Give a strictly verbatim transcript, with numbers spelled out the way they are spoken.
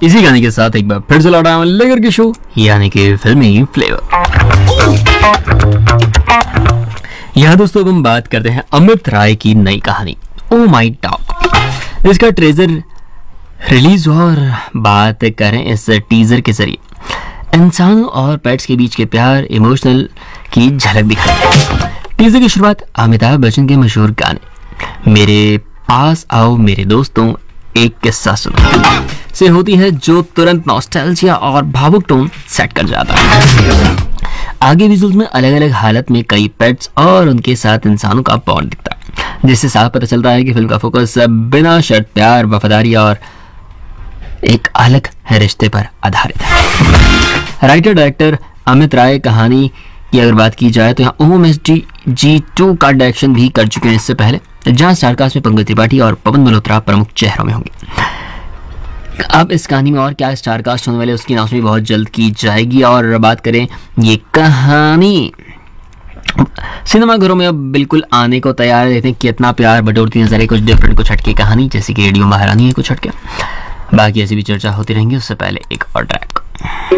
इसी गाने के साथ एक बार फिर से लौटा हूं लेकर के शो यानी कि फिल्मी फ्लेवर। यहाँ दोस्तों हम बात करते हैं अमित राय की नई कहानी ओ माई डॉग। इसका ट्रेजर रिलीज हुआ और बात करें इस टीजर के जरिए इंसानों और पेट्स के बीच के प्यार इमोशनल की झलक दिखाई है। टीजर की शुरुआत अमिताभ बच्चन के मशहूर गाने मेरे पास आओ मेरे दोस्तों एक किस्सा सुनो से होती है, जो तुरंत नॉस्टैल्जिया और भावुक टोन सेट कर जाता है। आगे विजुअल्स में अलग अलग हालत में कई पेट्स और उनके साथ इंसानों का बॉन्ड दिखता है, जिससे साफ पता चलता है कि फिल्म का फोकस बिना शर्त प्यार, वफादारी और एक अलग रिश्ते पर आधारित है। राइटर डायरेक्टर अमित राय कहानी की अगर बात की जाए तो यहाँ ओम एस डी जी टू का डायरेक्शन भी कर चुके हैं इससे पहले, जहां स्टारकास्ट में पंकज त्रिपाठी और पवन मल्होत्रा प्रमुख चेहरों में होंगे। अब इस कहानी में और क्या स्टारकास्ट होने वाले उसकी अनाउंसमेंट बहुत जल्द की जाएगी। और बात करें ये कहानी सिनेमाघरों में अब बिल्कुल आने को तैयार है। देखते हैं कितना प्यार बटोरती नजर है, कुछ डिफरेंट कुछ हटके कहानी जैसे कि रेडियो महारानी है कुछ हटके। बाकी ऐसी भी चर्चा होती रहेंगी, उससे पहले एक और ट्रैक।